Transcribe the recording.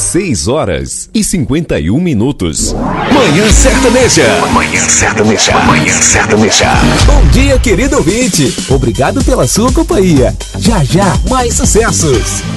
6h51. Manhã Sertaneja. Manhã Sertaneja. Manhã Sertaneja. Bom dia, querido ouvinte. Obrigado pela sua companhia. Já, mais sucessos.